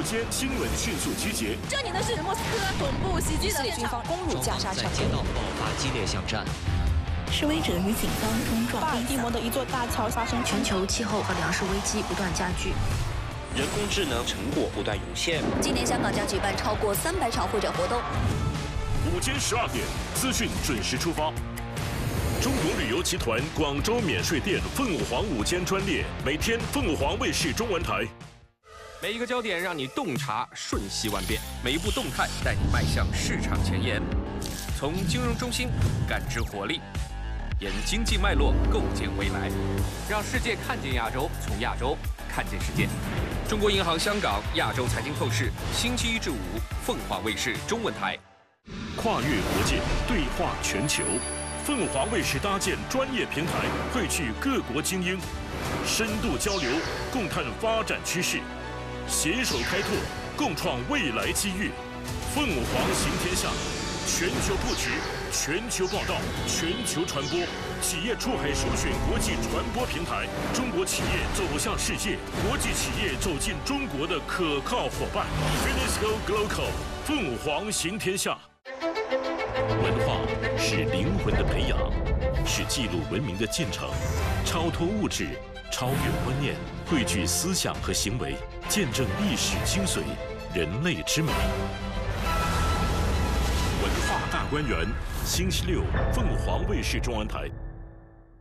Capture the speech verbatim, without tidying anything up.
间新闻迅速集结。 这里呢是莫斯科恐怖袭击的军方攻入加沙城， 在街道爆发激烈巷战。 示威者与警方冲撞。 巴尔的摩的一座大桥发生全球气候和粮食危机不断加剧。 人工智能成果不断涌现。 今年香港将举办超过三百场会展活动。 午间十二点，资讯准时出发。中国旅游集团广州免税店凤凰午间专列，每天凤凰卫视中文台。 每一个焦点让你洞察瞬息万变，每一步动态带你迈向市场前沿。从金融中心感知活力，沿经济脉络构建未来，让世界看见亚洲，从亚洲 看见世界。中国银行香港亚洲财经透视，星期一至五，凤凰卫视中文台。 跨越国界，对话全球，凤凰卫视搭建专业平台，汇聚各国精英，深度交流，共探发展趋势，携手开拓，共创未来机遇。凤凰行天下，全球布局，全球报道，全球传播。 企业出海首选国际传播平台，中国企业走向世界，国际企业走进中国的可靠伙伴。Finisco Global， 凤凰行天下。文化是灵魂的培养，是记录文明的进程，超脱物质，超越观念，汇聚思想和行为，见证历史精髓，人类之美。文化大观园，星期六，凤凰卫视中文台。